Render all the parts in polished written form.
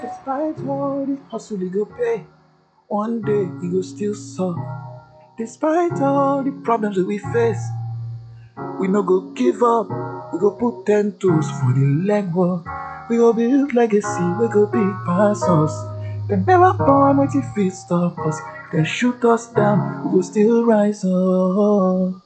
Despite all the hustle we go pay, one day he go still solve. Despite all the problems that we face, we no go give up. We go put 10 toes for the legwork. We go build legacy, we go big pass us. Them never born with the feet stop us. They shoot us down, we go still rise up.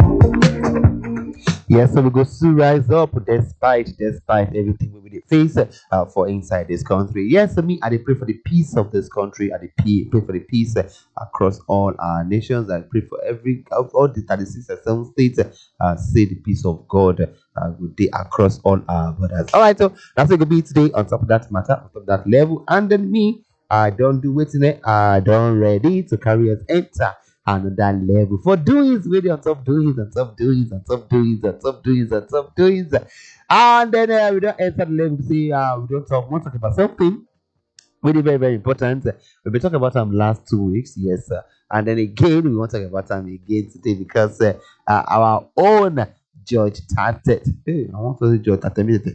Yes, so we go to rise up despite everything we will face for inside this country. Yes, so me, I dey pray for the peace of this country. I dey pray for the peace across all our nations. I pray for all the 36 and 7 states. Say the peace of God good day across all our borders. All right, so that's it. Gonna be today on top of that matter, on top of that level, and then me, I don't do waiting. I don't ready to carry us enter another level for doings, really on top doings, on top doings, on top doings, on top doings, on top doings. And then we don't enter the level, say we don't talk about something really very, very important. We've been talking about them last 2 weeks, yes. And then again, we want to talk about them again today because our own George Tatet. Hey, I want to say George Tatet.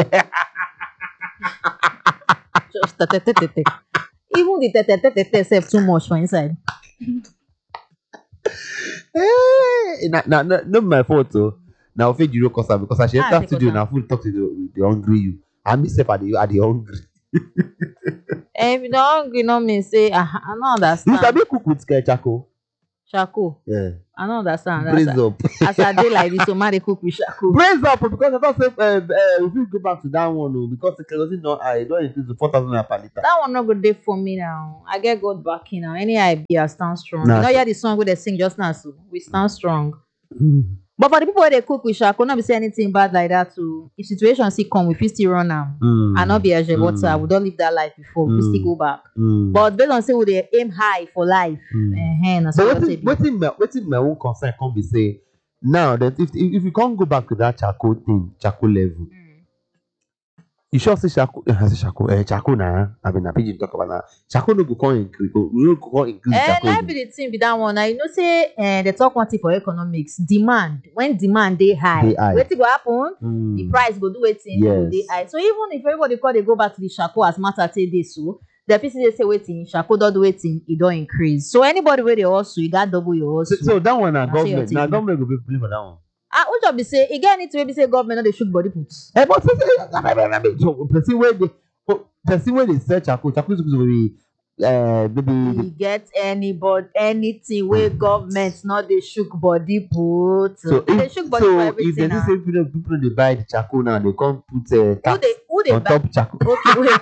Just even the self too much for inside. Hey, not my fault though. Now, if you because I should have to do now, food talk to the hungry you. I myself at the hungry. If you don't hungry, no me say I don't understand. You can cook with charcoal. Charcoal. Yeah. I don't understand. Braise up. As I did like this, so man they cook with charcoal. Braise up because I thought say if you go back to that one because the kerosene I don't increase to 4,000 per liter. That one not good day for me now. I get God backing now. Any idea stand strong. Nah, you know you hear the song where they sing just now, so we stand strong. But for the people where they cook with charcoal, not be say anything bad like that too. If situation still come, we fit still run now. And not be a water. We don't live that life before. We still go back. But based on say we they aim high for life. But what's my own concern can be say now that if you can't go back to that charcoal level. You sure say charcoal now. I mean, I think talk about that. Charcoal no go come increase. We no go increase charcoal. Life be the thing be that one. Now you know say they talk one thing for economics. Demand when demand they high, wetin go happen? The price go do wetin go dey high. So even if everybody call they go back to the charcoal as matter take dey so, the person they say wetin charcoal don't do wetin it don't increase. So anybody where they also you got double your hustle. So that one na government. Now government go pay for that one. Which job be say again need to maybe say government no dey shoot body put. But so person where they search charcoal supposed to be maybe you get anything where government not dey shook body put. So they shook body for everything. If there's say people they buy the charcoal now they come put tax who they on buy? top charcoal. Okay, wait.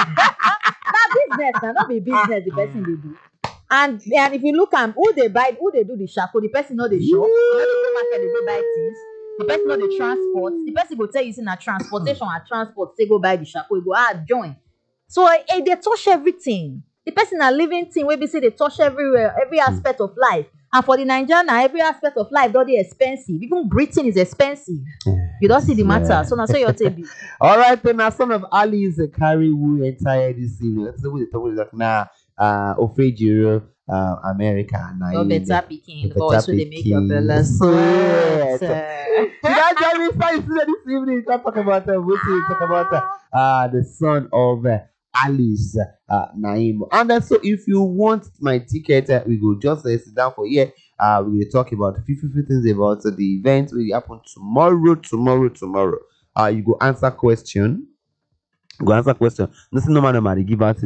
Now business now not be business the person they do. And if you look at who they do the charcoal, the person know the shop. You know they go market, they go buy things. The person know the transport. The person go tell you in a transportation and transport, say go buy the charcoal, you go join. So they touch everything. The person a living thing where we say they touch everywhere, every aspect of life. And for the Nigerian, every aspect of life don't be expensive. Even breathing is expensive. You don't see the matter. So now say your table. All right, then now son of Ali is a carry who entire this evening. Let's see what the talk is like now. Ofejiro, America, now. Your better picking, boys, so they make your belly sweat. You guys tell me this evening. Talk about talk about the son of Alice Naim. And so if you want my ticket, we go just sit down for here. We will talk about 50 things about the event will happen tomorrow. You go answer question. Nothing normal. I give out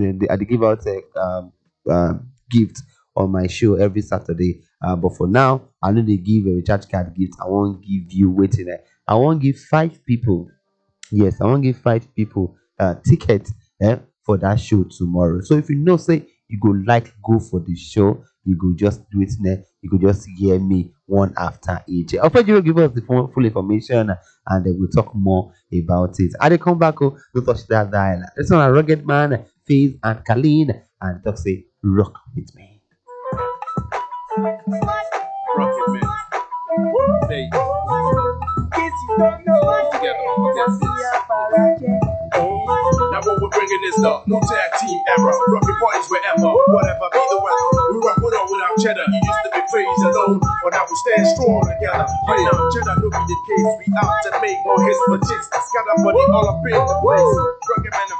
a gift on my show every Saturday. But for now, I know they give a recharge card gift. I won't give you waiting. I won't give 5 people. Yes, I won't give 5 people ticket for that show tomorrow. So if you know, say you go for the show, you go just do it there. You go just hear me one after each. Of course, you will give us the full information and then we'll talk more about it. And they come back, don't touch that dial. This one, a Rugged Man, Faith and Colleen, and talk say, rock with me. Rugged Man. Hey. Now what we're bringing is the new tag team era. Rocking parties wherever, whatever be the weather. We rock with all without cheddar. You used to be phased alone, but now we stand strong together. Right now, cheddar no be the case. We out to make more hits for chicks. Got our money all up in the place. Rugged Man.